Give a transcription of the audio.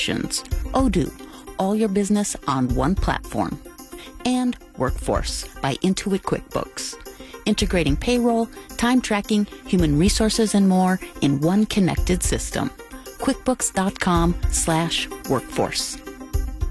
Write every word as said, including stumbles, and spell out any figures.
operations. Odoo, all your business on one platform. And Workforce by Intuit QuickBooks, integrating payroll, time tracking, human resources, and more in one connected system. QuickBooks.com slash workforce.